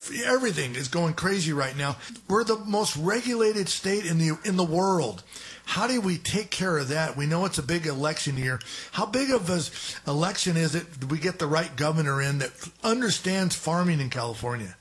everything is going crazy right now. We're the most regulated state in the world. How do we take care of that? We know it's a big election year. How big of an election is it? Do we get the right governor in that understands farming in California?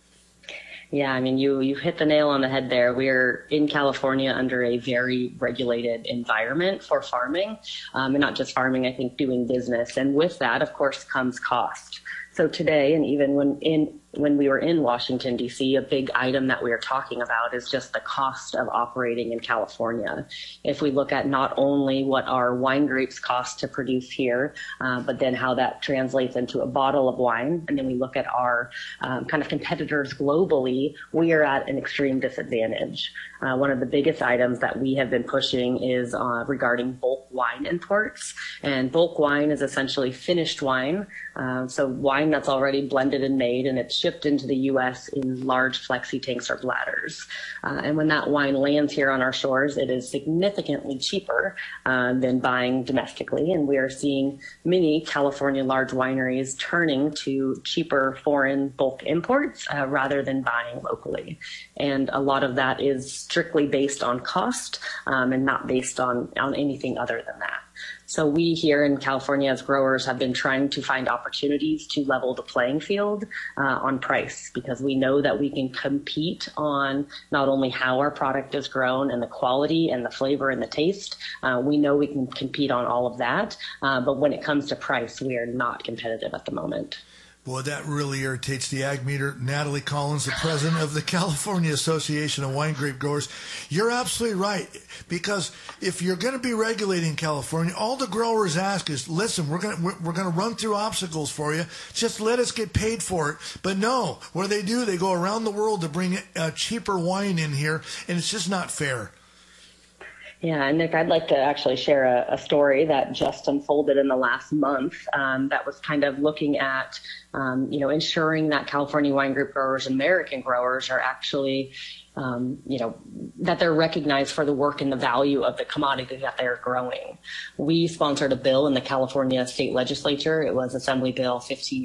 Yeah, I mean, you hit the nail on the head there. We're in California under a very regulated environment for farming, and not just farming, I think doing business. And with that, of course, comes cost. So today, and even when we were in Washington, D.C., a big item that we are talking about is just the cost of operating in California. If we look at not only what our wine grapes cost to produce here, but then how that translates into a bottle of wine, and then we look at our kind of competitors globally, we are at an extreme disadvantage. One of the biggest items that we have been pushing is regarding bulk wine imports. And bulk wine is essentially finished wine, so wine that's already blended and made, and it's shipped into the U.S. in large flexi tanks or bladders. And when that wine lands here on our shores, it is significantly cheaper than buying domestically. And we are seeing many California large wineries turning to cheaper foreign bulk imports rather than buying locally. And a lot of that is strictly based on cost and not based on anything other than that. So we here in California as growers have been trying to find opportunities to level the playing field on price, because we know that we can compete on not only how our product is grown and the quality and the flavor and the taste. We know we can compete on all of that. But when it comes to price, we are not competitive at the moment. Boy, that really irritates the ag meter. Natalie Collins, the president of the California Association of Wine Grape Growers. You're absolutely right, because if you're going to be regulating California, all the growers ask is, listen, we're going to run through obstacles for you. Just let us get paid for it. But no, what do? They go around the world to bring cheaper wine in here, and it's just not fair. Yeah, and Nick, I'd like to actually share a story that just unfolded in the last month that was kind of looking at, ensuring that California wine grape growers, American growers, are actually that they're recognized for the work and the value of the commodity that they're growing. We sponsored a bill in the California state legislature. It was Assembly Bill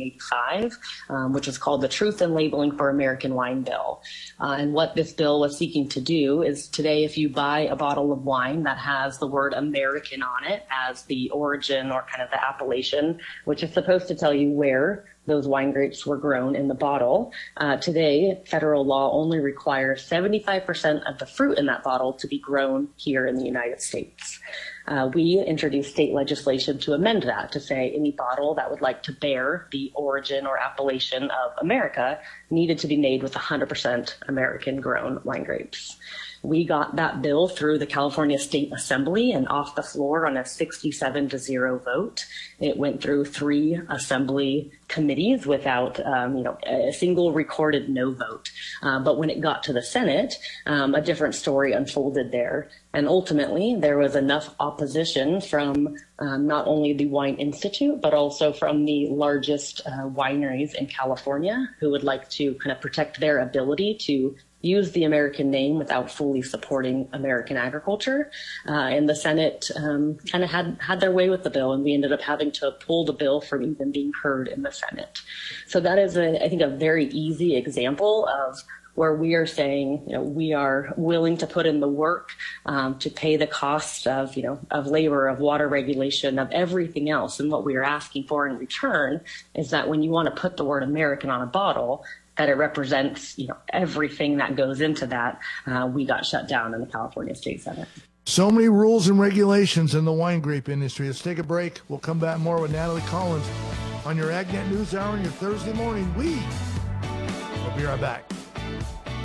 1585, which was called the Truth in Labeling for American Wine Bill. And what this bill was seeking to do is today, if you buy a bottle of wine that has the word American on it as the origin or kind of the appellation, which is supposed to tell you where those wine grapes were grown in the bottle. Today, federal law only requires 75% of the fruit in that bottle to be grown here in the United States. We introduced state legislation to amend that to say any bottle that would like to bear the origin or appellation of America needed to be made with 100% American grown wine grapes. We got that bill through the California State Assembly and off the floor on a 67-0 vote. It went through 3 assembly committees without, a single recorded no vote. But when it got to the Senate, a different story unfolded there. And ultimately, there was enough opposition from not only the Wine Institute, but also from the largest wineries in California who would like to kind of protect their ability to use the American name without fully supporting American agriculture. And the Senate kind of had their way with the bill, and we ended up having to pull the bill from even being heard in the Senate. So that is, I think, a very easy example of where we are saying, we are willing to put in the work to pay the cost of, of labor, of water regulation, of everything else. And what we are asking for in return is that when you want to put the word American on a bottle, that it represents, everything that goes into that. We got shut down in the California State Senate. So many rules and regulations in the wine grape industry. Let's take a break. We'll come back more with Natalie Collins on your AgNet News Hour on your Thursday morning. We'll be right back.